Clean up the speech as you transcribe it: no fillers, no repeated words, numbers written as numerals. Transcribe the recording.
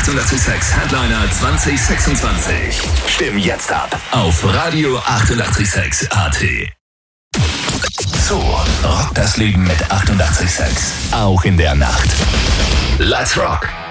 886 Headliner 2026. Stimm jetzt ab auf Radio 886 AT. So rockt das Leben mit 886. Auch in der Nacht. Let's rock!